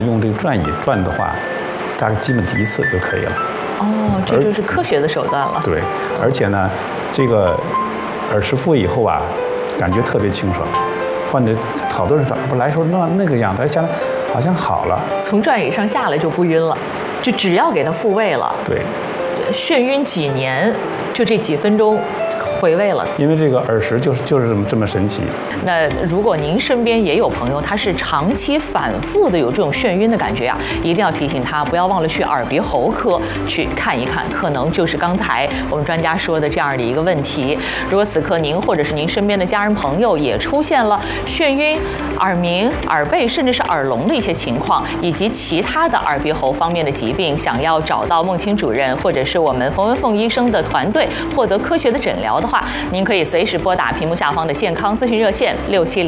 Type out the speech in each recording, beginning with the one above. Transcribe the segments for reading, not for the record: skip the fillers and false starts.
用这个转椅转的话，大概基本1次就可以了。 哦，这就是科学的手段了。 对，而且呢，这个耳石复位以后啊，感觉特别清爽。患者好多人说不来时候那个样子，现在好像好了。 从转椅上下来就不晕了，就只要给它复位了。 对， 眩晕几年，就这几分钟。回味了， 因为这个耳石就是这么神奇。 那如果您身边也有朋友，他是长期反复的有这种眩晕的感觉啊，一定要提醒他不要忘了去耳鼻喉科去看一看，可能就是刚才我们专家说的这样的一个问题。如果此刻您或者是您身边的家人朋友也出现了眩晕、耳鸣、耳背甚至是耳聋的一些情况，以及其他的耳鼻喉方面的疾病，想要找到孟青主任或者是我们冯文凤医生的团队获得科学的诊疗的话，您可以随时拨打屏幕下方的健康咨询热线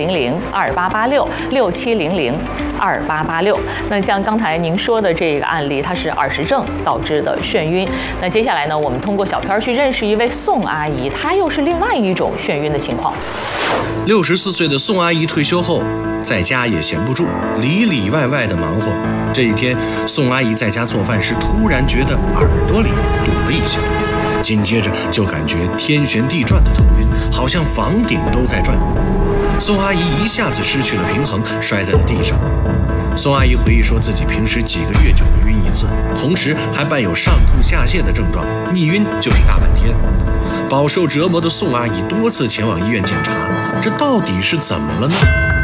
6700288667002886。那像刚才您说的这个案例，它是耳石症导致的眩晕。那接下来呢，我们通过小片去认识一位宋阿姨，她又是另外一种眩晕的情况。 64岁的宋阿姨退休后，在家也闲不住，里里外外的忙活。这一天，宋阿姨在家做饭时，突然觉得耳朵里堵了一下。紧接着就感觉天旋地转的头晕，好像房顶都在转。宋阿姨一下子失去了平衡，摔在了地上。宋阿姨回忆说，自己平时几个月就会晕一次，同时还伴有上吐下泻的症状，一晕就是大半天。饱受折磨的宋阿姨多次前往医院检查，这到底是怎么了呢？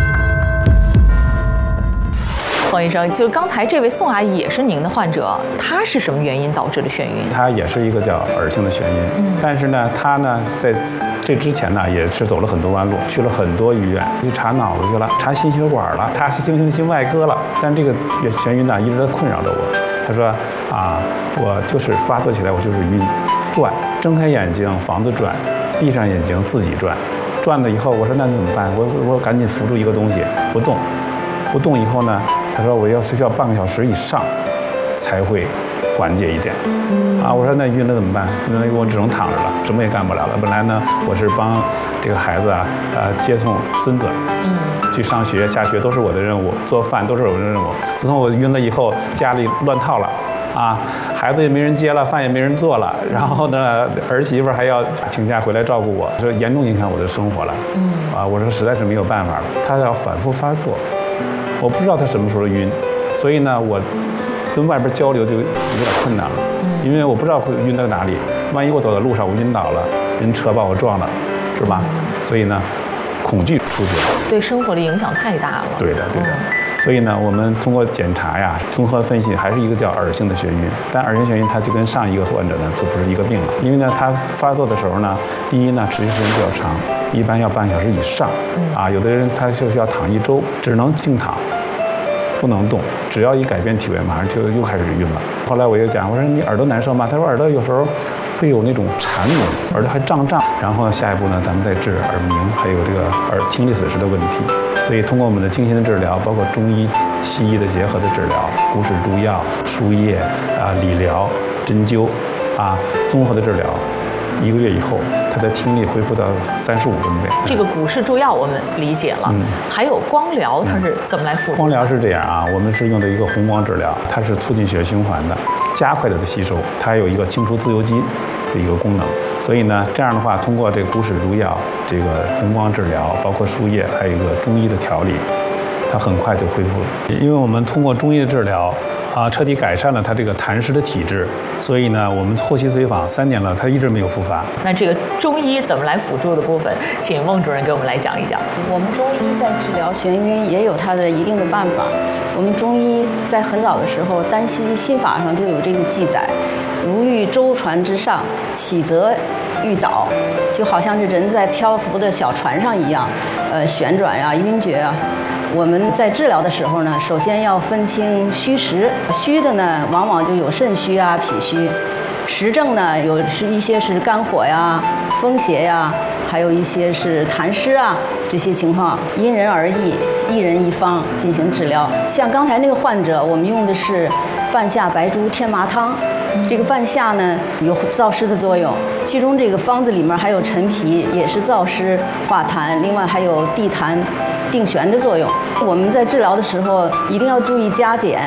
黄医生，就刚才这位宋阿姨也是您的患者，她是什么原因导致的眩晕？ 她也是一个叫耳性的眩晕，但是呢，她呢在这之前呢也是走了很多弯路，去了很多医院，去查脑子去了，查心血管了，查心外科了，但这个眩晕呢一直在困扰着我。她说啊，我就是发作起来我就是晕，转，睁开眼睛房子转，闭上眼睛自己转，转了以后我说那你怎么办？我赶紧扶住一个东西不动，不动以后呢？他说我需要半个小时以上才会缓解一点。我说那晕了怎么办？那我只能躺着了，什么也干不了了。本来呢，我是帮这个孩子接送孙子，去上学下学都是我的任务，做饭都是我的任务。自从我晕了以后，家里乱套了孩子也没人接了，饭也没人做了，然后呢，儿媳妇还要请假回来照顾我，说严重影响我的生活了。我说实在是没有办法了，他要反复发作。我不知道他什么时候晕，所以呢，我跟外边交流就有点困难了，因为我不知道会晕到哪里，万一我走在路上我晕倒了，人车把我撞了，是吧？所以呢，恐惧出去了， 对生活的影响太大了。 对的。所以呢，我们通过检查呀，综合分析，还是一个叫耳性的眩晕。但耳性眩晕它就跟上一个患者呢，就不是一个病了，因为呢，它发作的时候呢，第一呢，持续时间比较长，一般要半小时以上。有的人他就需要躺1周，只能静躺，不能动，只要一改变体位，马上就又开始晕了。后来我又讲，我说你耳朵难受吗？他说耳朵有时候会有那种缠鸣，耳朵还胀。然后下一步呢，咱们再治耳鸣，还有这个听力损失的问题。所以通过我们的精心的治疗，包括中医、西医的结合的治疗，骨质注药、输液理疗、针灸综合的治疗，1个月以后，他的听力恢复到35分贝。 这个骨质注药我们理解了，还有光疗，它是怎么来辅助？ 光疗是这样我们是用的一个红光治疗，它是促进血液循环的，加快它的吸收，它有一个清除自由基的一个功能。所以呢，这样的话，通过这个骨质注药、这个红光治疗，包括输液，还有一个中医的调理，它很快就恢复了。因为我们通过中医的治疗彻底改善了他这个痰湿的体质，所以呢，我们后期随访3年了，他一直没有复发。 那这个中医怎么来辅助的部分，请孟主任给我们来讲一讲。 我们中医在治疗眩晕也有它的一定的办法。我们中医在很早的时候，丹溪心法上就有这个记载：如遇舟船之上，起则欲倒，就好像是人在漂浮的小船上一样，旋转晕厥我们在治疗的时候呢，首先要分清虚实。虚的呢，往往就有肾虚脾虚；实症呢，是一些是肝火风邪还有一些是痰湿这些情况，因人而异，一人一方进行治疗。像刚才那个患者，我们用的是半夏白术天麻汤。这个半夏呢有燥湿的作用，其中这个方子里面还有陈皮，也是燥湿化痰，另外还有地痰定旋的作用。我们在治疗的时候一定要注意加减，